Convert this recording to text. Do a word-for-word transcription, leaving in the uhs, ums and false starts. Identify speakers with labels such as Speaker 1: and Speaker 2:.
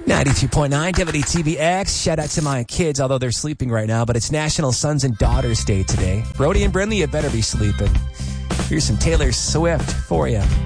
Speaker 1: ninety-two point nine W T B X. Shout out to my kids, although they're sleeping right now, but it's National Sons and Daughters Day today. Brody and Brinley, you better be sleeping. Here's some Taylor Swift for you.